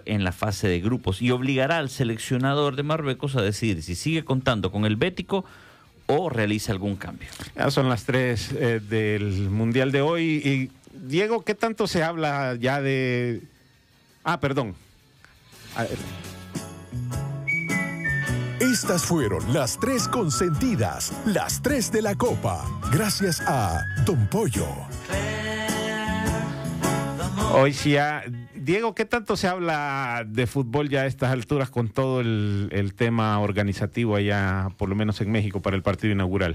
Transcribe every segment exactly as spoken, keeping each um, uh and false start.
quedar en la fase de grupos y obligará al seleccionador de Marruecos a decidir si sigue contando con el bético o realiza algún cambio. Ya son las tres eh, del Mundial de hoy. Y Diego, ¿qué tanto se habla ya de...? Ah, perdón. A ver. Estas fueron las tres consentidas, las tres de la Copa, gracias a Don Pollo. Hoy sí ya... Diego, ¿qué tanto se habla de fútbol ya a estas alturas con todo el, el tema organizativo allá, por lo menos en México, para el partido inaugural?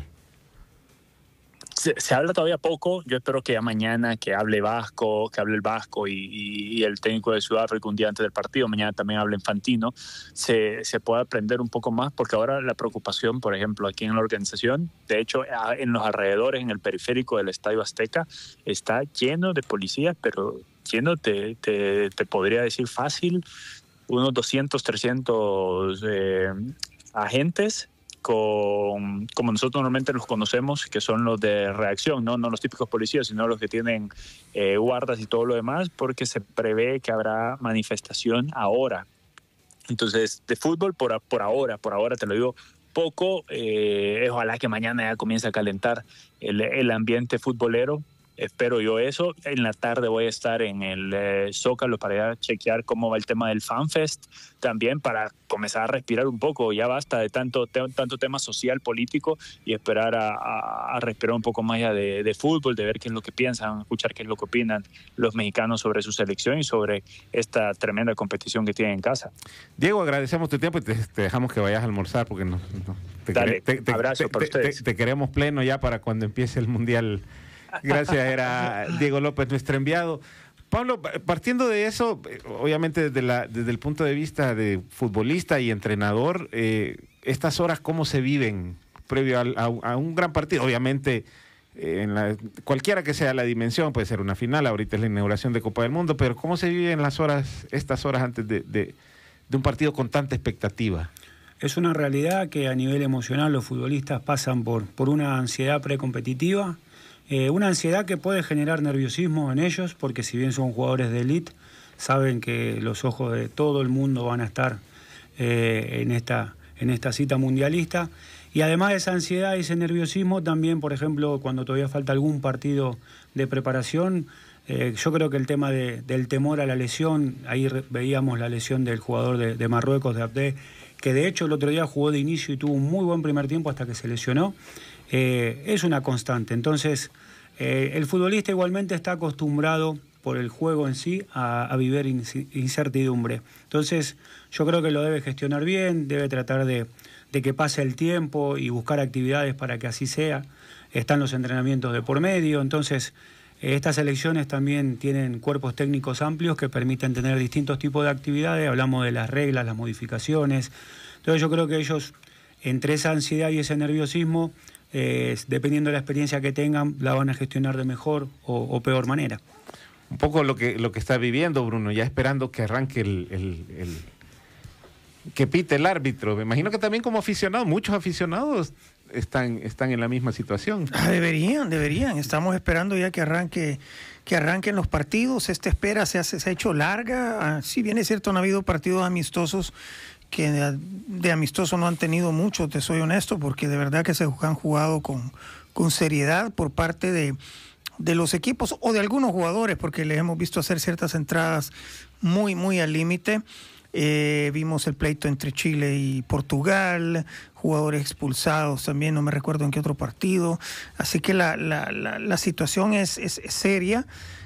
Se, se habla todavía poco. Yo espero que ya mañana que hable Vasco, que hable el Vasco y, y, y el técnico de Sudáfrica un día antes del partido, mañana también hable Infantino, se, se pueda aprender un poco más, porque ahora la preocupación, por ejemplo, aquí en la organización, de hecho, en los alrededores, en el periférico del Estadio Azteca, está lleno de policías, pero lleno, te, te, te podría decir fácil, unos doscientos, trescientos eh, agentes, Con, como nosotros normalmente los conocemos, que son los de reacción, no, no los típicos policías, sino los que tienen eh, guardas y todo lo demás, porque se prevé que habrá manifestación ahora. Entonces, de fútbol por, por ahora, por ahora te lo digo poco, eh, ojalá que mañana ya comience a calentar el, el ambiente futbolero. Espero yo eso. En la tarde voy a estar en el eh, Zócalo para chequear cómo va el tema del FanFest, también para comenzar a respirar un poco. Ya basta de tanto, te, tanto tema social, político, y esperar a, a, a respirar un poco más ya de, de fútbol, de ver qué es lo que piensan, escuchar qué es lo que opinan los mexicanos sobre su selección y sobre esta tremenda competición que tienen en casa. Diego, agradecemos tu tiempo y te, te dejamos que vayas a almorzar porque no, no te, Dale, te, te, abrazo te, para te, ustedes. Te, te queremos pleno ya para cuando empiece el Mundial. Gracias, era Diego López, nuestro enviado. Pablo, partiendo de eso, obviamente desde, la, desde el punto de vista de futbolista y entrenador, eh, estas horas, ¿cómo se viven previo a, a, a un gran partido? Obviamente, eh, en la, cualquiera que sea la dimensión, puede ser una final, ahorita es la inauguración de Copa del Mundo, pero ¿cómo se viven las horas, estas horas antes de, de, de un partido con tanta expectativa? Es una realidad que a nivel emocional los futbolistas pasan por, por una ansiedad precompetitiva. Eh, una ansiedad que puede generar nerviosismo en ellos, porque si bien son jugadores de élite, saben que los ojos de todo el mundo van a estar eh, en, esta, en esta cita mundialista. Y además de esa ansiedad y ese nerviosismo, también, por ejemplo, cuando todavía falta algún partido de preparación, eh, yo creo que el tema de, del temor a la lesión, ahí re, veíamos la lesión del jugador de, de Marruecos, de Abde, que de hecho el otro día jugó de inicio y tuvo un muy buen primer tiempo hasta que se lesionó. Eh, es una constante. Entonces, eh, el futbolista igualmente está acostumbrado por el juego en sí a, a vivir incertidumbre. Entonces, yo creo que lo debe gestionar bien, debe tratar de, de que pase el tiempo y buscar actividades para que así sea. Están los entrenamientos de por medio. Entonces, eh, estas selecciones también tienen cuerpos técnicos amplios que permiten tener distintos tipos de actividades. Hablamos de las reglas, las modificaciones. Entonces, yo creo que ellos, entre esa ansiedad y ese nerviosismo, Eh, dependiendo de la experiencia que tengan, la van a gestionar de mejor o, o peor manera. Un poco lo que lo que está viviendo Bruno, ya esperando que arranque el, el, el que pite el árbitro. Me imagino que también como aficionado, muchos aficionados están, están en la misma situación. Ah, deberían, deberían. Estamos esperando ya que arranque, que arranquen los partidos. Esta espera se, hace, se ha hecho larga. Ah, si bien es cierto, no ha habido partidos amistosos, que de, de amistoso no han tenido mucho, te soy honesto, porque de verdad que se han jugado con, con seriedad por parte de, de los equipos o de algunos jugadores, porque les hemos visto hacer ciertas entradas muy, muy al límite. Eh, vimos el pleito entre Chile y Portugal, jugadores expulsados también, no me recuerdo en qué otro partido. Así que la, la, la, la situación es, es, es seria.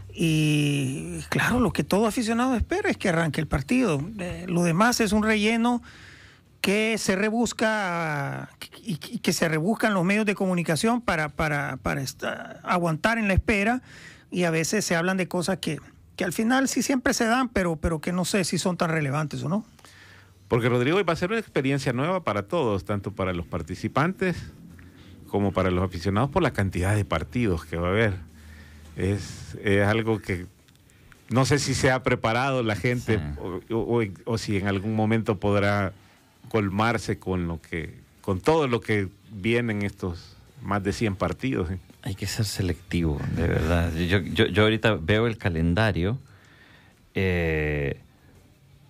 Y claro, lo que todo aficionado espera es que arranque el partido. Eh, lo demás es un relleno que se rebusca y, y que se rebuscan los medios de comunicación para, para, para esta, aguantar en la espera, y a veces se hablan de cosas que, que al final sí siempre se dan, pero, pero que no sé si son tan relevantes o no. Porque Rodrigo, va a ser una experiencia nueva para todos, tanto para los participantes como para los aficionados, por la cantidad de partidos que va a haber. Es, es algo que no sé si se ha preparado la gente, sí. o, o, o si en algún momento podrá colmarse con lo que, con todo lo que vienen estos más de cien partidos. ¿eh? Hay que ser selectivo, de verdad. Yo, yo, yo ahorita veo el calendario, eh,